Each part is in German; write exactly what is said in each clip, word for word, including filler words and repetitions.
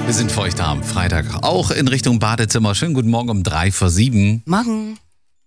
Wir sind für euch da am Freitag, auch in Richtung Badezimmer. Schönen guten Morgen um drei vor sieben. Morgen.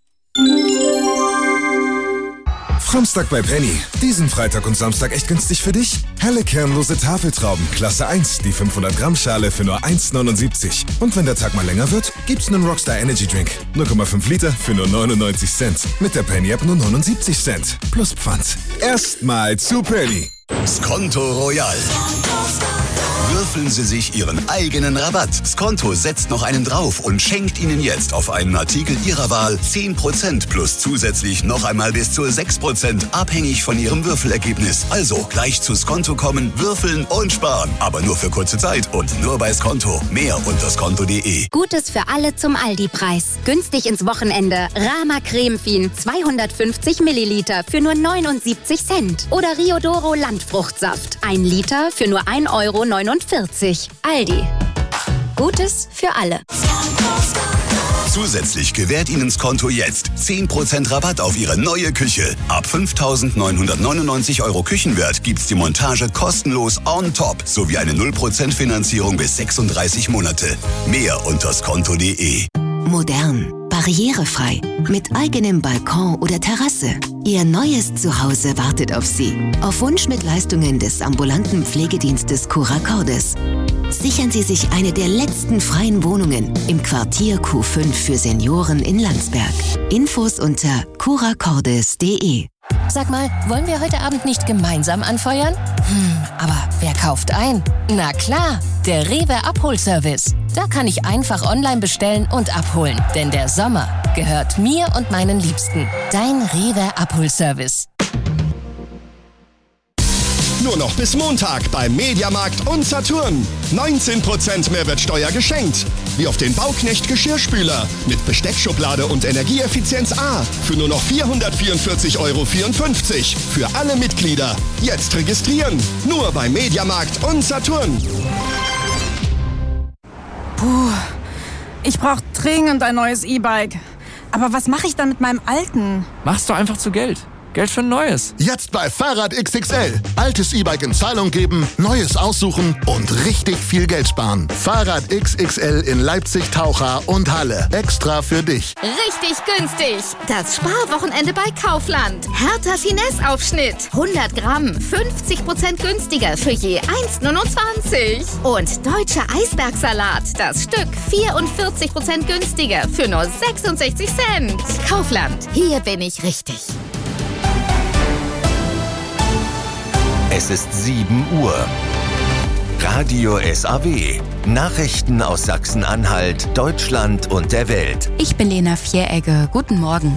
Framstag bei Penny. Diesen Freitag und Samstag echt günstig für dich. Helle kernlose Tafeltrauben, Klasse eins, die fünfhundert Gramm Schale für nur eins neunundsiebzig. Und wenn der Tag mal länger wird, gibt's einen Rockstar Energy Drink. null Komma fünf Liter für nur neunundneunzig Cent. Mit der Penny App nur neunundsiebzig Cent. Plus Pfand. Erstmal zu Penny. Skonto Royal. Würfeln Sie sich Ihren eigenen Rabatt. Skonto setzt noch einen drauf und schenkt Ihnen jetzt auf einen Artikel Ihrer Wahl zehn Prozent plus zusätzlich noch einmal bis zu sechs Prozent, abhängig von Ihrem Würfelergebnis. Also gleich zu Skonto kommen, würfeln und sparen. Aber nur für kurze Zeit und nur bei Skonto. Mehr unter skonto punkt de. Gutes für alle zum Aldi-Preis. Günstig ins Wochenende. Rama Cremefin zweihundertfünfzig Milliliter für nur neunundsiebzig Cent. Oder Riodoro Landfruchtsaft. Ein Liter für nur ein Euro neunundvierzig. Aldi. Gutes für alle. Zusätzlich gewährt Ihnen Skonto jetzt zehn Prozent Rabatt auf Ihre neue Küche. Ab fünftausendneunhundertneunundneunzig Euro Küchenwert gibt's die Montage kostenlos on top sowie eine null Prozent Finanzierung bis sechsunddreißig Monate. Mehr unter skonto punkt de. Modern, barrierefrei, mit eigenem Balkon oder Terrasse. Ihr neues Zuhause wartet auf Sie. Auf Wunsch mit Leistungen des ambulanten Pflegedienstes Cura Cordis. Sichern Sie sich eine der letzten freien Wohnungen im Quartier Q fünf für Senioren in Landsberg. Infos unter cura cordis punkt de. Sag mal, wollen wir heute Abend nicht gemeinsam anfeuern? Hm, aber wer kauft ein? Na klar, der Rewe Abholservice. Da kann ich einfach online bestellen und abholen. Denn der Sommer gehört mir und meinen Liebsten. Dein Rewe Abholservice. Nur noch bis Montag beim Mediamarkt und Saturn. neunzehn Prozent Mehrwertsteuer geschenkt. Wie auf den Bauknecht Geschirrspüler mit Besteckschublade und Energieeffizienz A für nur noch vierhundertvierundvierzig Euro vierundfünfzig. Für alle Mitglieder. Jetzt registrieren. Nur beim Mediamarkt und Saturn. Puh, ich brauche dringend ein neues E-Bike. Aber was mache ich dann mit meinem alten? Mach's doch einfach zu Geld. Geld für ein neues. Jetzt bei Fahrrad X X L. Altes E-Bike in Zahlung geben, neues aussuchen und richtig viel Geld sparen. Fahrrad X X L in Leipzig, Taucha und Halle. Extra für dich. Richtig günstig. Das Sparwochenende bei Kaufland. Hertha Finesse-Aufschnitt. hundert Gramm, fünfzig Prozent günstiger für je eins neunundzwanzig. Und deutscher Eisbergsalat. Das Stück vierundvierzig Prozent günstiger für nur sechsundsechzig Cent. Kaufland. Hier bin ich richtig. Es ist sieben Uhr. Radio S A W. Nachrichten aus Sachsen-Anhalt, Deutschland und der Welt. Ich bin Lena Vieregge. Guten Morgen.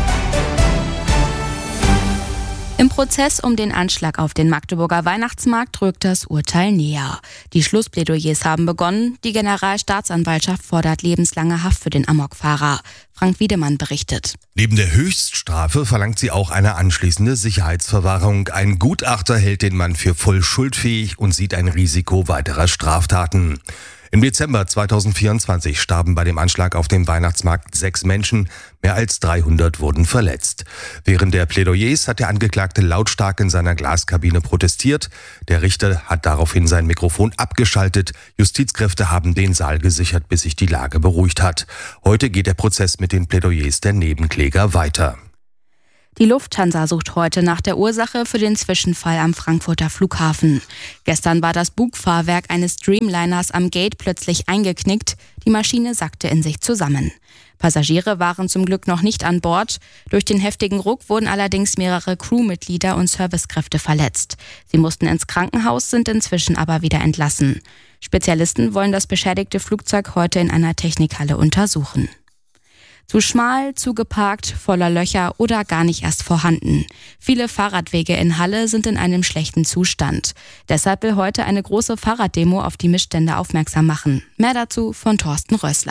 Im Prozess um den Anschlag auf den Magdeburger Weihnachtsmarkt rückt das Urteil näher. Die Schlussplädoyers haben begonnen. Die Generalstaatsanwaltschaft fordert lebenslange Haft für den Amokfahrer. Frank Wiedemann berichtet. Neben der Höchststrafe verlangt sie auch eine anschließende Sicherheitsverwahrung. Ein Gutachter hält den Mann für voll schuldfähig und sieht ein Risiko weiterer Straftaten. Im Dezember zweitausendvierundzwanzig starben bei dem Anschlag auf dem Weihnachtsmarkt sechs Menschen, mehr als dreihundert wurden verletzt. Während der Plädoyers hat der Angeklagte lautstark in seiner Glaskabine protestiert. Der Richter hat daraufhin sein Mikrofon abgeschaltet. Justizkräfte haben den Saal gesichert, bis sich die Lage beruhigt hat. Heute geht der Prozess mit den Plädoyers der Nebenkläger weiter. Die Lufthansa sucht heute nach der Ursache für den Zwischenfall am Frankfurter Flughafen. Gestern war das Bugfahrwerk eines Dreamliners am Gate plötzlich eingeknickt. Die Maschine sackte in sich zusammen. Passagiere waren zum Glück noch nicht an Bord. Durch den heftigen Ruck wurden allerdings mehrere Crewmitglieder und Servicekräfte verletzt. Sie mussten ins Krankenhaus, sind inzwischen aber wieder entlassen. Spezialisten wollen das beschädigte Flugzeug heute in einer Technikhalle untersuchen. Zu schmal, zu geparkt, voller Löcher oder gar nicht erst vorhanden. Viele Fahrradwege in Halle sind in einem schlechten Zustand. Deshalb will heute eine große Fahrraddemo auf die Missstände aufmerksam machen. Mehr dazu von Thorsten Rössler.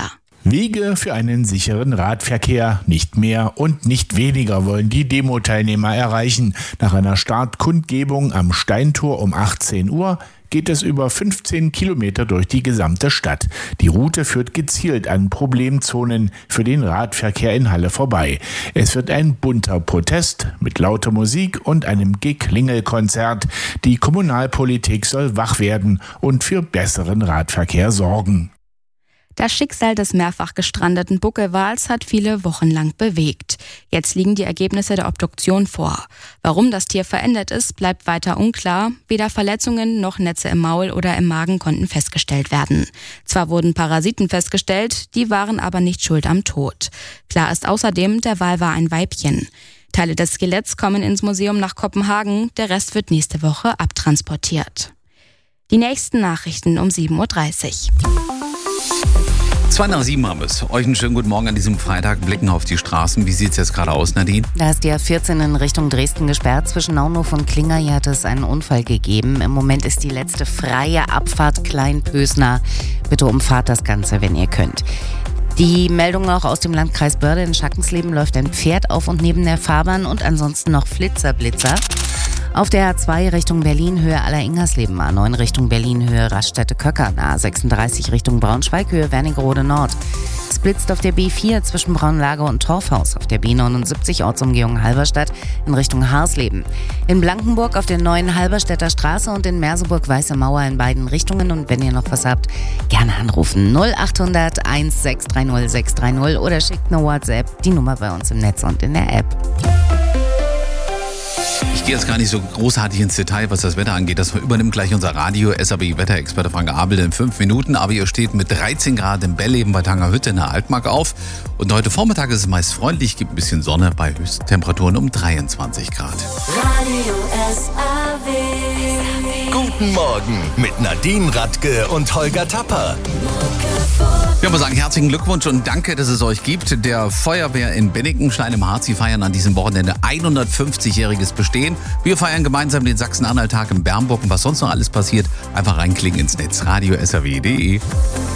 Wege für einen sicheren Radverkehr. Nicht mehr und nicht weniger wollen die Demo-Teilnehmer erreichen. Nach einer Startkundgebung am Steintor um achtzehn Uhr geht es über fünfzehn Kilometer durch die gesamte Stadt. Die Route führt gezielt an Problemzonen für den Radverkehr in Halle vorbei. Es wird ein bunter Protest mit lauter Musik und einem Geklingelkonzert. Die Kommunalpolitik soll wach werden und für besseren Radverkehr sorgen. Das Schicksal des mehrfach gestrandeten Buckelwals hat viele Wochen lang bewegt. Jetzt liegen die Ergebnisse der Obduktion vor. Warum das Tier verändert ist, bleibt weiter unklar. Weder Verletzungen noch Netze im Maul oder im Magen konnten festgestellt werden. Zwar wurden Parasiten festgestellt, die waren aber nicht schuld am Tod. Klar ist außerdem, der Wal war ein Weibchen. Teile des Skeletts kommen ins Museum nach Kopenhagen, der Rest wird nächste Woche abtransportiert. Die nächsten Nachrichten um sieben Uhr dreißig. Zwei nach sieben haben wir es. Euch einen schönen guten Morgen an diesem Freitag. Blicken auf die Straßen. Wie sieht es jetzt gerade aus, Nadine? Da ist die A vierzehn in Richtung Dresden gesperrt. Zwischen Naunhof und Klinger hier hat es einen Unfall gegeben. Im Moment ist die letzte freie Abfahrt Kleinpösner. Bitte umfahrt das Ganze, wenn ihr könnt. Die Meldung auch aus dem Landkreis Börde. In Schackensleben läuft ein Pferd auf und neben der Fahrbahn und ansonsten noch Flitzerblitzer. Auf der A zwei Richtung Berlin, Höhe Aller-Ingersleben, A neun Richtung Berlin, Höhe Raststätte-Köckern, A sechsunddreißig Richtung Braunschweig, Höhe Wernigerode Nord. Es blitzt auf der B vier zwischen Braunlage und Torfhaus, auf der B neunundsiebzig Ortsumgehung Halberstadt in Richtung Harsleben. In Blankenburg auf der neuen Halberstädter Straße und in Merseburg Weiße Mauer in beiden Richtungen. Und wenn ihr noch was habt, gerne anrufen null acht hundert eins sechs drei null sechs drei null oder schickt eine WhatsApp, die Nummer bei uns im Netz und in der App. Ich gehe jetzt gar nicht so großartig ins Detail, was das Wetter angeht. Das übernimmt gleich unser Radio S A B-Wetterexperte Frank Abel in fünf Minuten. Aber ihr steht mit dreizehn Grad im Bellleben bei Tangerhütte in der Altmark auf. Und heute Vormittag ist es meist freundlich, gibt ein bisschen Sonne bei Höchsttemperaturen um dreiundzwanzig Grad. Radio S A W. Guten Morgen mit Nadine Radke und Holger Tapper. Ich muss sagen, herzlichen Glückwunsch und danke, dass es euch gibt. Der Feuerwehr in Bennikenstein im Harz, sie feiern an diesem Wochenende hundertfünfzigjähriges Bestehen. Wir feiern gemeinsam den Sachsen-Anhalt-Tag in Bernburg und was sonst noch alles passiert, einfach reinklicken ins Netz radio s a w punkt d e.